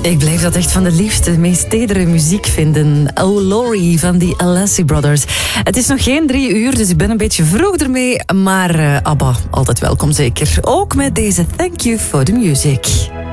Ik blijf dat echt van de liefste, meest tedere muziek vinden. Oh Laurie van de Alessi Brothers. Het is nog geen 3 uur, dus ik ben een beetje vroeg ermee. Maar ABBA, altijd welkom zeker. Ook met deze Thank You for the Music.